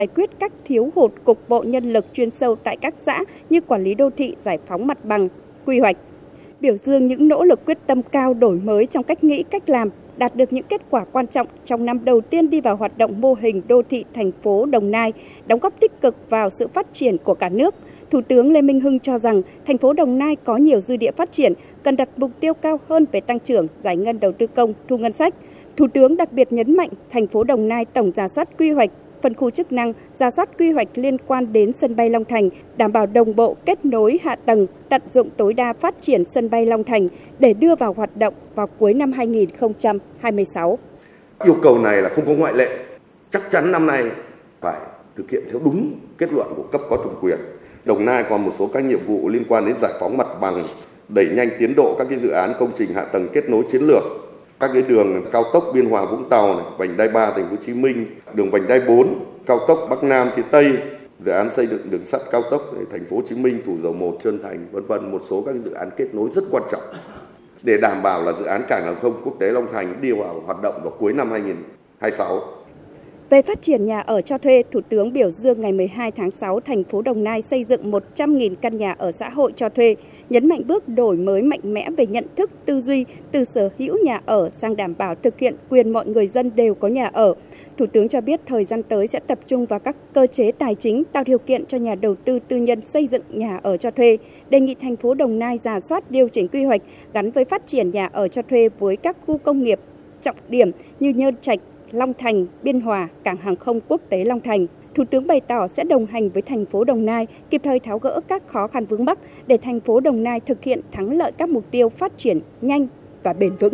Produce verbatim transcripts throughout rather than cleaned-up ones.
giải quyết các thiếu hụt cục bộ nhân lực chuyên sâu tại các xã như quản lý đô thị, giải phóng mặt bằng, quy hoạch. Biểu dương những nỗ lực quyết tâm cao đổi mới trong cách nghĩ, cách làm, đạt được những kết quả quan trọng trong năm đầu tiên đi vào hoạt động mô hình đô thị thành phố Đồng Nai, đóng góp tích cực vào sự phát triển của cả nước. Thủ tướng Lê Minh Hưng cho rằng thành phố Đồng Nai có nhiều dư địa phát triển, cần đặt mục tiêu cao hơn về tăng trưởng, giải ngân đầu tư công, thu ngân sách. Thủ tướng đặc biệt nhấn mạnh thành phố Đồng Nai tổng rà soát quy hoạch, phân khu chức năng, rà soát quy hoạch liên quan đến sân bay Long Thành, đảm bảo đồng bộ kết nối hạ tầng, tận dụng tối đa phát triển sân bay Long Thành để đưa vào hoạt động vào cuối năm hai nghìn không trăm hai mươi sáu. Yêu cầu này là không có ngoại lệ, chắc chắn năm nay phải thực hiện theo đúng kết luận của cấp có thẩm quyền. Đồng Nai còn một số các nhiệm vụ liên quan đến giải phóng mặt bằng, đẩy nhanh tiến độ các cái dự án công trình hạ tầng kết nối chiến lược, các cái đường cao tốc Biên Hòa Vũng Tàu, này, vành đai ba Thành phố Hồ Chí Minh, đường vành đai bốn, cao tốc Bắc Nam phía Tây, dự án xây dựng đường sắt cao tốc Thành phố Hồ Chí Minh, Thủ Dầu Một, Trơn Thành, vân vân, một số các dự án kết nối rất quan trọng để đảm bảo là dự án cảng hàng không quốc tế Long Thành đi vào hoạt động vào cuối năm hai nghìn không trăm hai mươi sáu. Về phát triển nhà ở cho thuê, Thủ tướng biểu dương ngày mười hai tháng sáu, thành phố Đồng Nai xây dựng một trăm nghìn căn nhà ở xã hội cho thuê, nhấn mạnh bước đổi mới mạnh mẽ về nhận thức, tư duy từ sở hữu nhà ở sang đảm bảo thực hiện quyền mọi người dân đều có nhà ở. Thủ tướng cho biết thời gian tới sẽ tập trung vào các cơ chế tài chính tạo điều kiện cho nhà đầu tư tư nhân xây dựng nhà ở cho thuê, đề nghị thành phố Đồng Nai rà soát điều chỉnh quy hoạch gắn với phát triển nhà ở cho thuê với các khu công nghiệp trọng điểm như Nhơn Trạch, Long Thành, Biên Hòa, cảng hàng không quốc tế Long Thành. Thủ tướng bày tỏ sẽ đồng hành với thành phố Đồng Nai, kịp thời tháo gỡ các khó khăn vướng mắc để thành phố Đồng Nai thực hiện thắng lợi các mục tiêu phát triển nhanh và bền vững.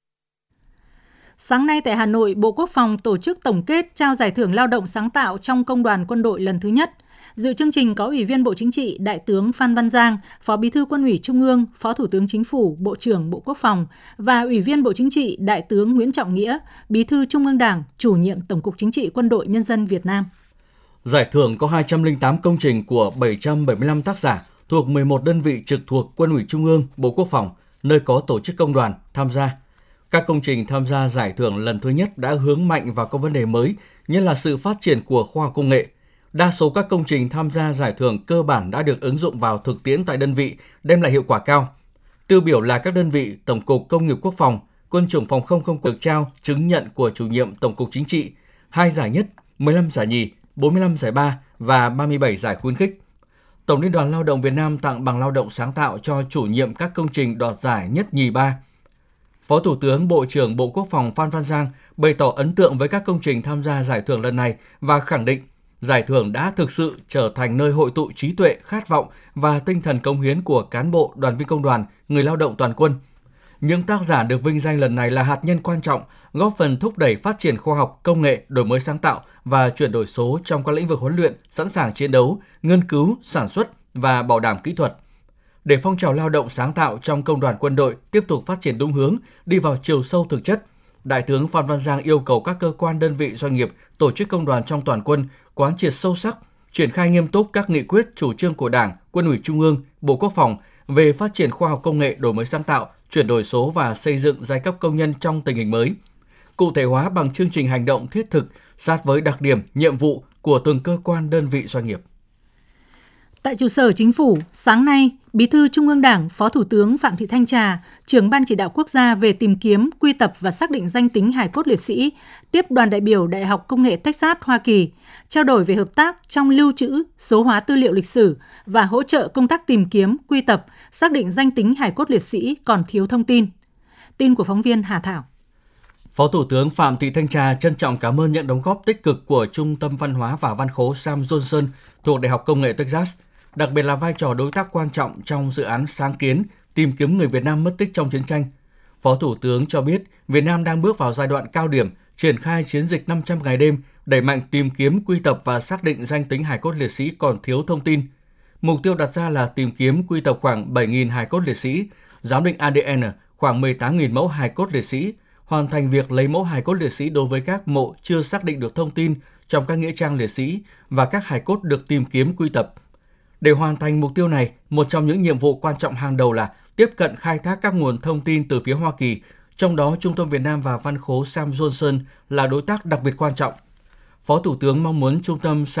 Sáng nay tại Hà Nội, Bộ Quốc phòng tổ chức tổng kết trao giải thưởng lao động sáng tạo trong Công đoàn Quân đội lần thứ nhất. Dự chương trình có Ủy viên Bộ Chính trị, Đại tướng Phan Văn Giang, Phó Bí thư Quân ủy Trung ương, Phó Thủ tướng Chính phủ, Bộ trưởng Bộ Quốc phòng và Ủy viên Bộ Chính trị, Đại tướng Nguyễn Trọng Nghĩa, Bí thư Trung ương Đảng, Chủ nhiệm Tổng cục Chính trị Quân đội Nhân dân Việt Nam. Giải thưởng có hai trăm lẻ tám công trình của bảy trăm bảy mươi lăm tác giả thuộc mười một đơn vị trực thuộc Quân ủy Trung ương, Bộ Quốc phòng, nơi có tổ chức công đoàn tham gia. Các công trình tham gia giải thưởng lần thứ nhất đã hướng mạnh vào các vấn đề mới, như là sự phát triển của khoa học công nghệ. Đa số các công trình tham gia giải thưởng cơ bản đã được ứng dụng vào thực tiễn tại đơn vị, đem lại hiệu quả cao. Tiêu biểu là các đơn vị Tổng cục Công nghiệp Quốc phòng, Quân chủng Phòng không không được trao chứng nhận của Chủ nhiệm Tổng cục Chính trị, hai giải nhất, mười lăm giải nhì, bốn mươi lăm giải ba và ba mươi bảy giải khuyến khích. Tổng Liên đoàn Lao động Việt Nam tặng bằng lao động sáng tạo cho chủ nhiệm các công trình đoạt giải nhất nhì ba. Phó Thủ tướng Bộ trưởng Bộ Quốc phòng Phan Văn Giang bày tỏ ấn tượng với các công trình tham gia giải thưởng lần này và khẳng định giải thưởng đã thực sự trở thành nơi hội tụ trí tuệ, khát vọng và tinh thần cống hiến của cán bộ, đoàn viên công đoàn, người lao động toàn quân. Những tác giả được vinh danh lần này là hạt nhân quan trọng, góp phần thúc đẩy phát triển khoa học, công nghệ, đổi mới sáng tạo và chuyển đổi số trong các lĩnh vực huấn luyện, sẵn sàng chiến đấu, nghiên cứu, sản xuất và bảo đảm kỹ thuật. Để phong trào lao động sáng tạo trong công đoàn quân đội tiếp tục phát triển đúng hướng, đi vào chiều sâu thực chất, Đại tướng Phan Văn Giang yêu cầu các cơ quan, đơn vị, doanh nghiệp, tổ chức công đoàn trong toàn quân quán triệt sâu sắc, triển khai nghiêm túc các nghị quyết, chủ trương của Đảng, Quân ủy Trung ương, Bộ Quốc phòng về phát triển khoa học công nghệ, đổi mới sáng tạo, chuyển đổi số và xây dựng giai cấp công nhân trong tình hình mới. Cụ thể hóa bằng chương trình hành động thiết thực, sát với đặc điểm, nhiệm vụ của từng cơ quan, đơn vị, doanh nghiệp. Tại trụ sở Chính phủ, sáng nay, Bí thư Trung ương Đảng, Phó Thủ tướng Phạm Thị Thanh Trà, trưởng Ban Chỉ đạo Quốc gia về tìm kiếm, quy tập và xác định danh tính hài cốt liệt sĩ, tiếp đoàn đại biểu Đại học Công nghệ Texas, Hoa Kỳ, trao đổi về hợp tác trong lưu trữ, số hóa tư liệu lịch sử và hỗ trợ công tác tìm kiếm, quy tập, xác định danh tính hài cốt liệt sĩ còn thiếu thông tin. Tin của phóng viên Hà Thảo. Phó Thủ tướng Phạm Thị Thanh Trà trân trọng cảm ơn những đóng góp tích cực của Trung tâm Văn hóa và Văn khố Sam Johnson thuộc Đại học Công nghệ Texas, đặc biệt là vai trò đối tác quan trọng trong dự án sáng kiến tìm kiếm người Việt Nam mất tích trong chiến tranh. Phó Thủ tướng cho biết Việt Nam đang bước vào giai đoạn cao điểm, triển khai chiến dịch năm trăm ngày đêm, đẩy mạnh tìm kiếm, quy tập và xác định danh tính hài cốt liệt sĩ còn thiếu thông tin. Mục tiêu đặt ra là tìm kiếm, quy tập khoảng bảy nghìn hài cốt liệt sĩ, giám định a đê en khoảng mười tám nghìn mẫu hài cốt liệt sĩ, hoàn thành việc lấy mẫu hài cốt liệt sĩ đối với các mộ chưa xác định được thông tin trong các nghĩa trang liệt sĩ và các hài cốt được tìm kiếm, quy tập. Để hoàn thành mục tiêu này, một trong những nhiệm vụ quan trọng hàng đầu là tiếp cận khai thác các nguồn thông tin từ phía Hoa Kỳ, trong đó Trung tâm Việt Nam và Văn khố Sam Johnson là đối tác đặc biệt quan trọng. Phó Thủ tướng mong muốn Trung tâm Sam